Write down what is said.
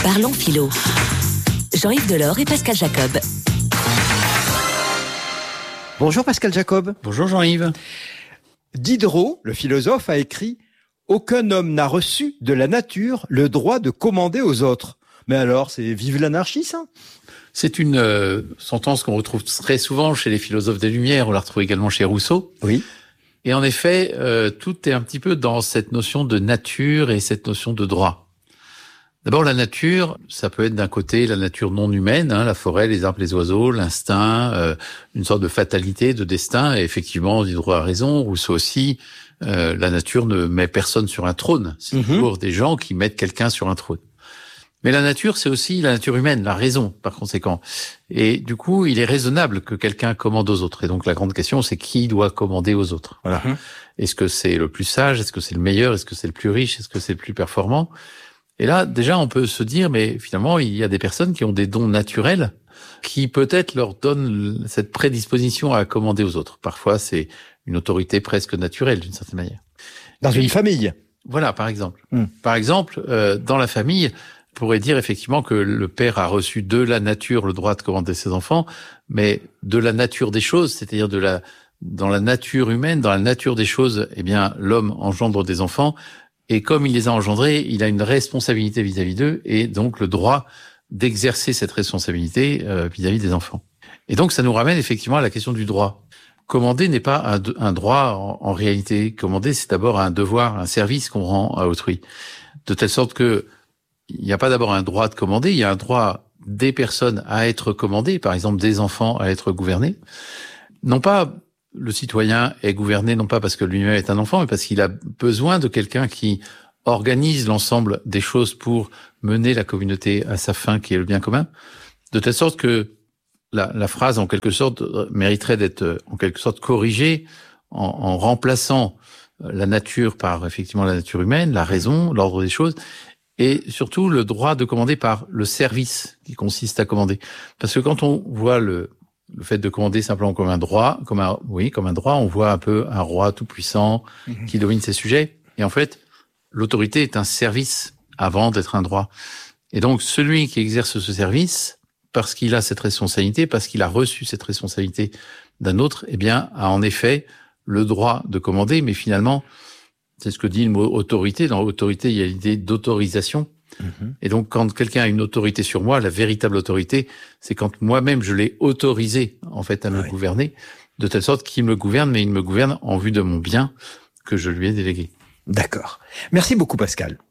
Parlons philo. Jean-Yves Delors et Pascal Jacob. Bonjour Pascal Jacob. Bonjour Jean-Yves. Diderot, le philosophe, a écrit « Aucun homme n'a reçu de la nature le droit de commander aux autres ». Mais alors, c'est vive l'anarchie, ça ? C'est une sentence qu'on retrouve très souvent chez les philosophes des Lumières, on la retrouve également chez Rousseau. Oui. Et en effet, tout est un petit peu dans cette notion de nature et cette notion de droit. D'abord, la nature, ça peut être d'un côté la nature non humaine, la forêt, les arbres, les oiseaux, l'instinct, une sorte de fatalité, de destin. Et effectivement, Diderot a raison, Rousseau aussi. La nature ne met personne sur un trône. C'est toujours des gens qui mettent quelqu'un sur un trône. Mais la nature, c'est aussi la nature humaine, la raison, par conséquent. Et du coup, il est raisonnable que quelqu'un commande aux autres. Et donc, la grande question, c'est qui doit commander aux autres. Voilà. Est-ce que c'est le plus sage? Est-ce que c'est le meilleur? Est-ce que c'est le plus riche? Est-ce que c'est le plus performant? Et là, déjà, on peut se dire, mais finalement, il y a des personnes qui ont des dons naturels qui peut-être leur donnent cette prédisposition à commander aux autres. Parfois, c'est une autorité presque naturelle, d'une certaine manière. Dans une famille. Voilà, par exemple. Par exemple, dans la famille, on pourrait dire effectivement que le père a reçu de la nature le droit de commander ses enfants, mais de la nature des choses, c'est-à-dire dans la nature humaine, dans la nature des choses, eh bien, l'homme engendre des enfants. Et comme il les a engendrés, il a une responsabilité vis-à-vis d'eux et donc le droit d'exercer cette responsabilité vis-à-vis des enfants. Et donc, ça nous ramène effectivement à la question du droit. Commander n'est pas un droit en réalité. Commander, c'est d'abord un devoir, un service qu'on rend à autrui. De telle sorte que il n'y a pas d'abord un droit de commander, il y a un droit des personnes à être commandées, par exemple des enfants à être gouvernés. Non pas le citoyen est gouverné, non pas parce que lui-même est un enfant, mais parce qu'il a besoin de quelqu'un qui organise l'ensemble des choses pour mener la communauté à sa fin, qui est le bien commun. De telle sorte que la phrase, en quelque sorte, mériterait d'être, en quelque sorte, corrigée en remplaçant la nature par, effectivement, la nature humaine, la raison, l'ordre des choses, et surtout le droit de commander par le service qui consiste à commander. Parce que quand on voit le fait de commander simplement comme un droit, comme un droit, on voit un peu un roi tout-puissant qui domine ses sujets. Et en fait, l'autorité est un service avant d'être un droit. Et donc, celui qui exerce ce service, parce qu'il a cette responsabilité, parce qu'il a reçu cette responsabilité d'un autre, eh bien, a en effet le droit de commander. Mais finalement, c'est ce que dit le mot autorité. Dans autorité, il y a l'idée d'autorisation. Et donc, quand quelqu'un a une autorité sur moi, la véritable autorité, c'est quand moi-même je l'ai autorisé, en fait, à me gouverner, de telle sorte qu'il me gouverne, mais il me gouverne en vue de mon bien que je lui ai délégué. D'accord. Merci beaucoup, Pascal.